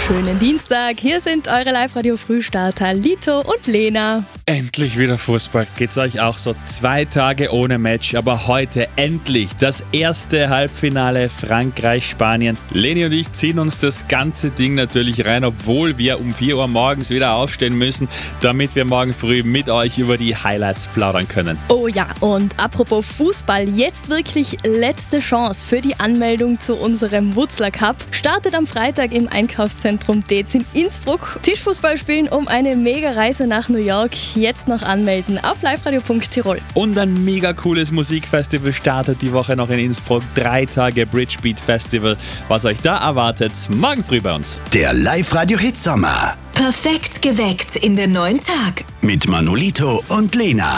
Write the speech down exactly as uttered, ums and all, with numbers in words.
schönen Dienstag. Hier sind eure Live-Radio-Frühstarter Lito und Lena. Endlich wieder Fußball. Geht's euch auch so? Zwei Tage ohne Match, aber heute endlich das erste Halbfinale Frankreich-Spanien. Leni und ich ziehen uns das ganze Ding natürlich rein, obwohl wir um vier Uhr morgens wieder aufstehen müssen, damit wir morgen früh mit euch über die Highlights plaudern können. Oh ja, und apropos Fußball, jetzt wirklich letzte Chance für die Anmeldung zu unserem Wutzler Cup. Startet am Freitag im Einkaufszentrum Dez in Innsbruck. Tischfußball spielen um eine Mega-Reise nach New York. Jetzt noch anmelden auf liveradio punkt tirol. Und ein mega cooles Musikfestival startet die Woche noch in Innsbruck. Drei Tage Bridgebeat Festival. Was euch da erwartet, morgen früh bei uns. Der Live-Radio-Hit-Sommer. Perfekt geweckt in den neuen Tag. Mit Manolito und Lena.